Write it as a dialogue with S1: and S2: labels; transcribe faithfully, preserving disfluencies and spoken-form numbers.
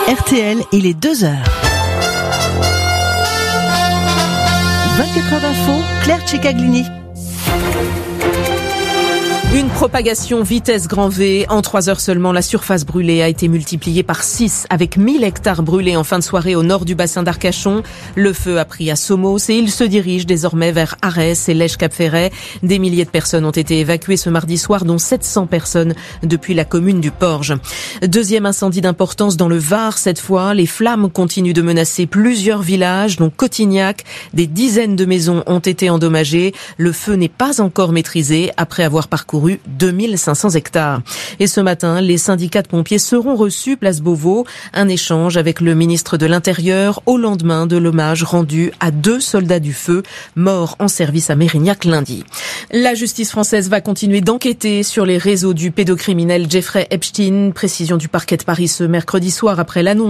S1: R T L, il est deux heures. vingt-quatre heures d'info, Claire Cicaglini.
S2: Une propagation vitesse grand V. En trois heures seulement, la surface brûlée a été multipliée par six, avec mille hectares brûlés en fin de soirée au nord du bassin d'Arcachon. Le feu a pris à Somos et il se dirige désormais vers Arès et Lèche-Cap-Ferret. Des milliers de personnes ont été évacuées ce mardi soir, dont sept cents personnes depuis la commune du Porge. Deuxième incendie d'importance dans le Var. Cette fois, les flammes continuent de menacer plusieurs villages, dont Cotignac. Des dizaines de maisons ont été endommagées. Le feu n'est pas encore maîtrisé après avoir parcouru deux mille cinq cents hectares. Et ce matin, les syndicats de pompiers seront reçus place Beauvau. Un échange avec le ministre de l'Intérieur au lendemain de l'hommage rendu à deux soldats du feu morts en service à Mérignac lundi. La justice française va continuer d'enquêter sur les réseaux du pédocriminel Jeffrey Epstein. Précision du parquet de Paris ce mercredi soir après l'annonce